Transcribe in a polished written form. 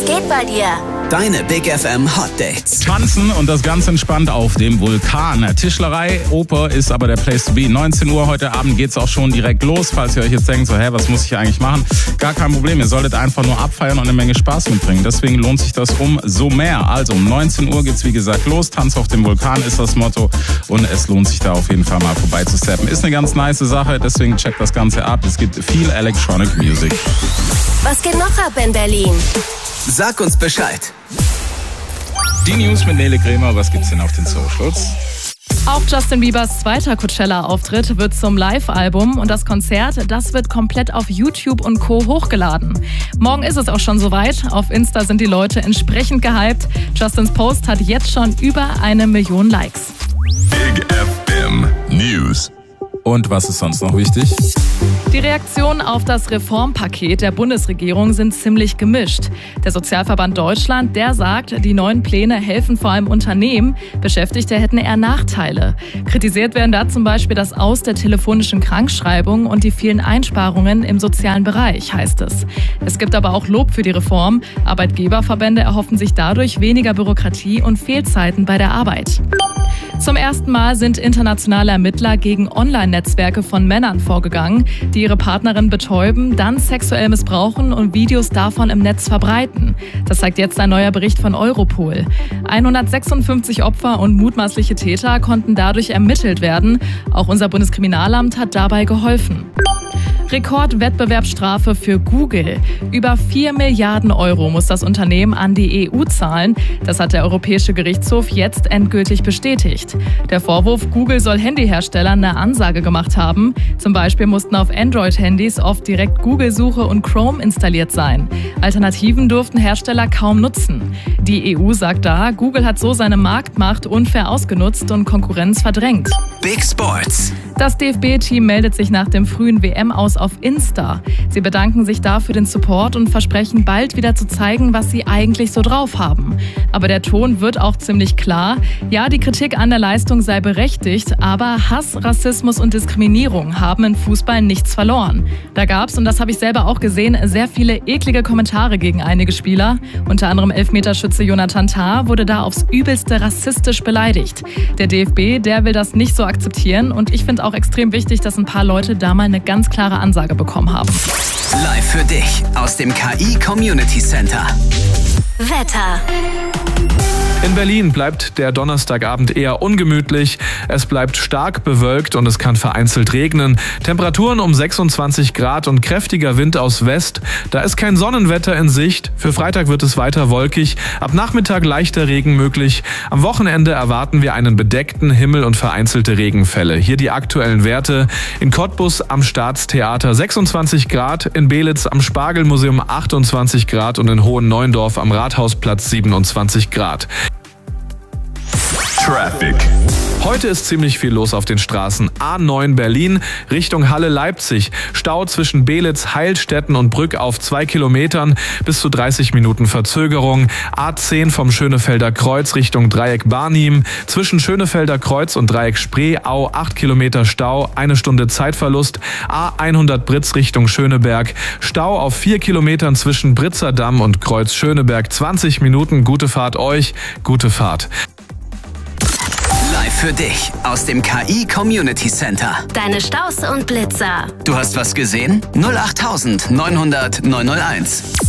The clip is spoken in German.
geht bei dir? Deine Big FM Hot Dates. Tanzen und das ganz entspannt auf dem Vulkan. Tischlerei, Oper ist aber der Place to be. 19 Uhr heute Abend geht's auch schon direkt los. Falls ihr euch jetzt denkt, so, was muss ich eigentlich machen? Gar kein Problem, ihr solltet einfach nur abfeiern und eine Menge Spaß mitbringen. Deswegen lohnt sich das umso mehr. Also um 19 Uhr geht's wie gesagt los. Tanz auf dem Vulkan ist das Motto und es lohnt sich da auf jeden Fall mal vorbeizusteppen. Ist eine ganz nice Sache, deswegen checkt das Ganze ab. Es gibt viel Electronic Music. Was geht noch ab in Berlin? Sag uns Bescheid. Die News mit Nele Krämer, was gibt's denn auf den Socials? Auch Justin Biebers zweiter Coachella-Auftritt wird zum Live-Album und das Konzert, das wird komplett auf YouTube und Co. hochgeladen. Morgen ist es auch schon soweit. Auf Insta sind die Leute entsprechend gehypt. Justins Post hat jetzt schon über 1 Million Likes. Big FM News. Und was ist sonst noch wichtig? Die Reaktionen auf das Reformpaket der Bundesregierung sind ziemlich gemischt. Der Sozialverband Deutschland, der sagt, die neuen Pläne helfen vor allem Unternehmen. Beschäftigte hätten eher Nachteile. Kritisiert werden da zum Beispiel das Aus der telefonischen Krankschreibung und die vielen Einsparungen im sozialen Bereich, heißt es. Es gibt aber auch Lob für die Reform. Arbeitgeberverbände erhoffen sich dadurch weniger Bürokratie und Fehlzeiten bei der Arbeit. Zum ersten Mal sind internationale Ermittler gegen Online-Netzwerke von Männern vorgegangen, die ihre Partnerin betäuben, dann sexuell missbrauchen und Videos davon im Netz verbreiten. Das zeigt jetzt ein neuer Bericht von Europol. 156 Opfer und mutmaßliche Täter konnten dadurch ermittelt werden. Auch unser Bundeskriminalamt hat dabei geholfen. Rekordwettbewerbsstrafe für Google. Über 4 Milliarden Euro muss das Unternehmen an die EU zahlen. Das hat der Europäische Gerichtshof jetzt endgültig bestätigt. Der Vorwurf, Google soll Handyherstellern eine Ansage gemacht haben. Zum Beispiel mussten auf Android-Handys oft direkt Google-Suche und Chrome installiert sein. Alternativen durften Hersteller kaum nutzen. Die EU sagt da, Google hat so seine Marktmacht unfair ausgenutzt und Konkurrenz verdrängt. Big Sports. Das DFB-Team meldet sich nach dem frühen WM-Aus auf Insta. Sie bedanken sich da für den Support und versprechen bald wieder zu zeigen, was sie eigentlich so drauf haben. Aber der Ton wird auch ziemlich klar. Ja, die Kritik an der Leistung sei berechtigt, aber Hass, Rassismus und Diskriminierung haben im Fußball nichts verloren. Da gab's, und das habe ich selber auch gesehen, sehr viele eklige Kommentare gegen einige Spieler. Unter anderem Elfmeterschütze Jonathan Tah wurde da aufs Übelste rassistisch beleidigt. Der DFB, der will das nicht so akzeptieren und ich finde auch extrem wichtig, dass ein paar Leute da mal eine ganz klare Ansage bekommen haben. Live für dich aus dem KI Community Center. Wetter. In Berlin bleibt der Donnerstagabend eher ungemütlich. Es bleibt stark bewölkt und es kann vereinzelt regnen. Temperaturen um 26 Grad und kräftiger Wind aus West. Da ist kein Sonnenwetter in Sicht. Für Freitag wird es weiter wolkig. Ab Nachmittag leichter Regen möglich. Am Wochenende erwarten wir einen bedeckten Himmel und vereinzelte Regenfälle. Hier die aktuellen Werte. In Cottbus am Staatstheater 26 Grad, in Belitz am Spargelmuseum 28 Grad und in Hohen-Neuendorf am Rathausplatz 27 Grad. Traffic. Heute ist ziemlich viel los auf den Straßen. A9 Berlin Richtung Halle-Leipzig. Stau zwischen Belitz, Heilstätten und Brück auf 2 Kilometern. Bis zu 30 Minuten Verzögerung. A10 vom Schönefelder Kreuz Richtung Dreieck Barnim. Zwischen Schönefelder Kreuz und Dreieck Spreeau 8 Kilometer Stau, 1 Stunde Zeitverlust. A100 Britz Richtung Schöneberg. Stau auf 4 Kilometern zwischen Britzer Damm und Kreuz Schöneberg. 20 Minuten. Gute Fahrt euch. Gute Fahrt. Live für dich aus dem KI Community Center. Deine Staus und Blitzer. Du hast was gesehen? 08900 901.